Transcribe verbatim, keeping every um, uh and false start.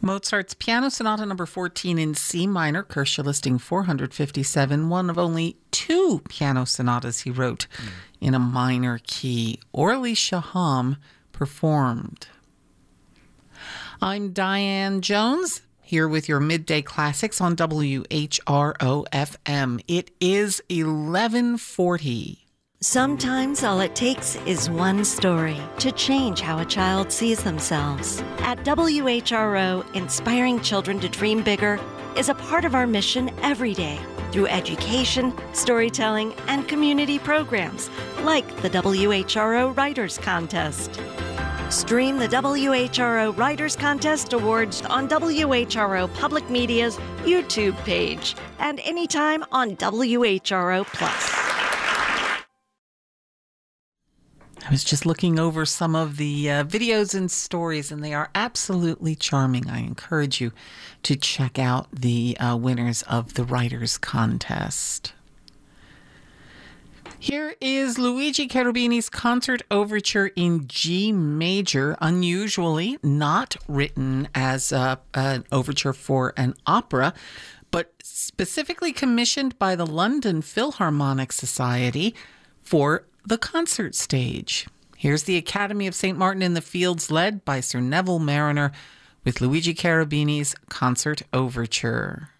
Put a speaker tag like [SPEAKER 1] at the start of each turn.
[SPEAKER 1] Mozart's Piano Sonata number fourteen in C minor, Kershaw listing four hundred fifty-seven, one of only two piano sonatas he wrote mm. in a minor key. Orly Shaham performed. I'm Diane Jones, here with your Midday Classics on W H R O F M. It is eleven forty.
[SPEAKER 2] Sometimes all it takes is one story to change how a child sees themselves. At W H R O, inspiring children to dream bigger is a part of our mission every day through education, storytelling, and community programs like the W H R O Writers Contest. Stream the W H R O Writers Contest Awards on W H R O Public Media's YouTube page and anytime on W H R O Plus.
[SPEAKER 1] I was just looking over some of the uh, videos and stories, and they are absolutely charming. I encourage you to check out the uh, winners of the Writers Contest. Here is Luigi Cherubini's Concert Overture in G major, unusually not written as a, an overture for an opera, but specifically commissioned by the London Philharmonic Society for the concert stage. Here's the Academy of Saint Martin in the Fields, led by Sir Neville Marriner, with Luigi Cherubini's Concert Overture.